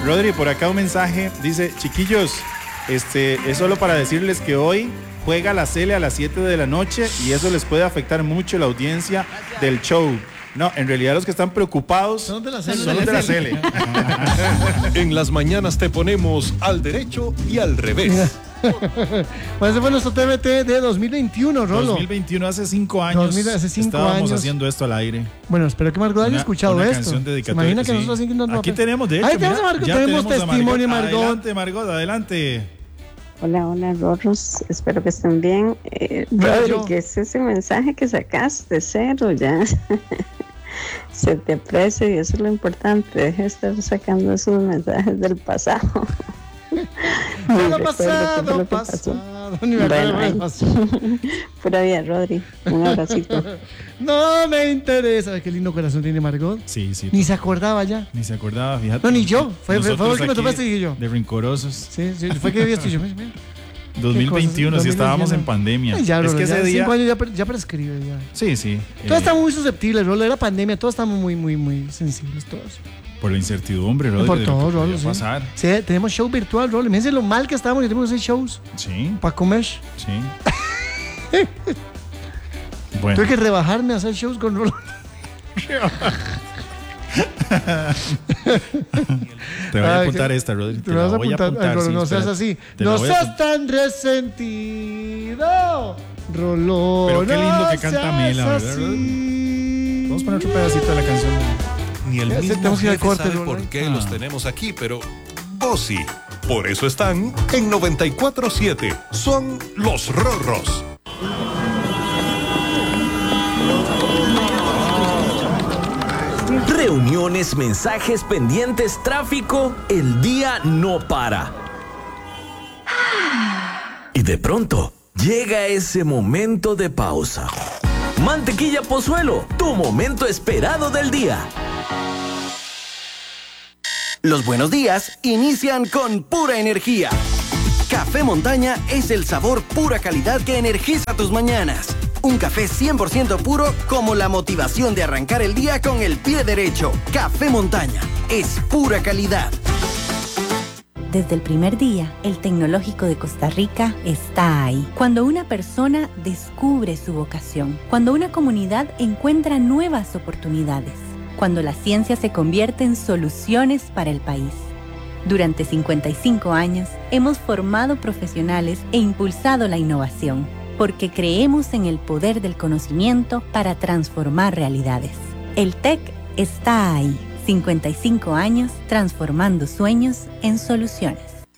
Rodri, por acá un mensaje, dice, chiquillos, es solo para decirles que hoy juega la Cele a las 7 de la noche y eso les puede afectar mucho la audiencia del show. No, en realidad los que están preocupados son de la Cele. En las mañanas te ponemos al derecho y al revés. Pues ese fue nuestro TBT de 2021, Rolo. 2021, hace 5 años. Estábamos haciendo esto al aire. Bueno, espero que Margot haya escuchado esto. Imagina que nosotros aquí tenemos, de hecho. Ahí tenemos a Margot, tenemos testimonio de Margot. Adelante, Margot, adelante. Hola, Rorros. Espero que estén bien. Rodri, ¿qué es ese mensaje que sacaste? Cero ya. Se te aprecia y eso es lo importante. Deja de estar sacando esos mensajes del pasado. Pasado. Bueno, pura vida, Rodri. Un abracito. No me interesa. Qué lindo corazón tiene Margot. Sí. Ni se acordaba ya. Ni se acordaba, fíjate. No, ni yo. Fue el que me topaste y yo. De rincorosos. Sí, fue que vi esto y yo. 2021, si estábamos en pandemia. Ya, es que ese día 5 años ya prescribe ya. Sí. Todos estamos muy susceptibles, Rolo. Era pandemia, todos estamos muy sensibles todos. Por la incertidumbre, Rolo. Por todo, Rolo. Sí. Pasar. Sí, tenemos show virtual, Rolo. Fíjense lo mal que estábamos y tenemos que hacer shows. Sí. Para comer. Sí. Bueno. Tuve que rebajarme a hacer shows con Rolo. Te voy a apuntar esta, Rodri. Te vas a apuntar, Rolo, no seas así. No seas tan resentido, Rolo. Pero qué lindo que canta Mela, ¿verdad? Vamos a poner otro pedacito de la canción. Ni el mismo jefe sabe por qué los tenemos aquí, pero vos sí. Por eso están en 94.7. Son los Rorros. Reuniones, mensajes pendientes, tráfico, el día no para. Y de pronto, llega ese momento de pausa. Mantequilla Pozuelo, tu momento esperado del día. Los buenos días inician con pura energía. Café Montaña es el sabor pura calidad que energiza tus mañanas. Un café 100% puro como la motivación de arrancar el día con el pie derecho. Café Montaña es pura calidad. Desde el primer día, el Tecnológico de Costa Rica está ahí. Cuando una persona descubre su vocación, cuando una comunidad encuentra nuevas oportunidades, cuando la ciencia se convierte en soluciones para el país. Durante 55 años, hemos formado profesionales e impulsado la innovación, porque creemos en el poder del conocimiento para transformar realidades. El TEC está ahí. 55 años transformando sueños en soluciones.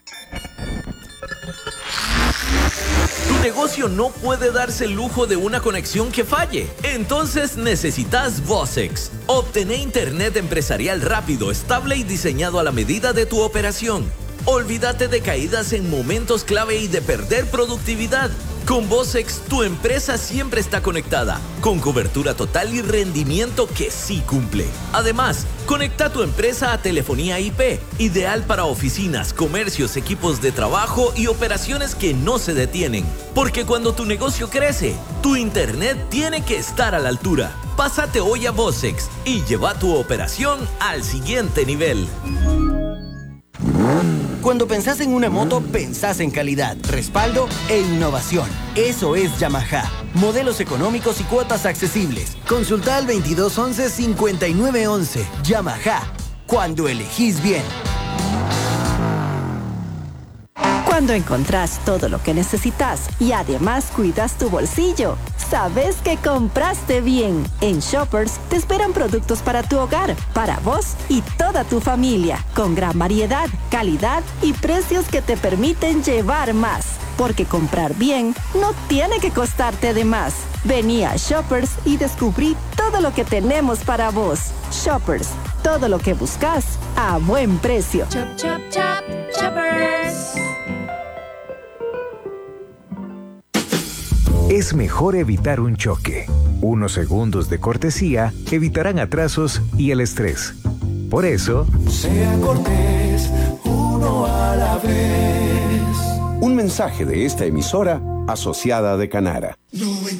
Tu negocio no puede darse el lujo de una conexión que falle. Entonces necesitas Vocex. Obtené internet empresarial rápido, estable y diseñado a la medida de tu operación. Olvídate de caídas en momentos clave y de perder productividad. Con Vocex, tu empresa siempre está conectada, con cobertura total y rendimiento que sí cumple. Además, conecta tu empresa a telefonía IP, ideal para oficinas, comercios, equipos de trabajo y operaciones que no se detienen. Porque cuando tu negocio crece, tu internet tiene que estar a la altura. Pásate hoy a Vocex y lleva tu operación al siguiente nivel. Cuando pensás en una moto, pensás en calidad, respaldo e innovación. Eso es Yamaha. Modelos económicos y cuotas accesibles. Consulta al 2211-5911. Yamaha. Cuando elegís bien. Cuando encontrás todo lo que necesitas y además cuidas tu bolsillo, sabes que compraste bien. En Shoppers te esperan productos para tu hogar, para vos y toda tu familia, con gran variedad, calidad y precios que te permiten llevar más. Porque comprar bien no tiene que costarte de más. Vení a Shoppers y descubrí todo lo que tenemos para vos. Shoppers, todo lo que buscas a buen precio. Chop, chop, chop, Shoppers. Es mejor evitar un choque. Unos segundos de cortesía evitarán atrasos y el estrés. Por eso, sea cortés, uno a la vez. Un mensaje de esta emisora asociada de Canara.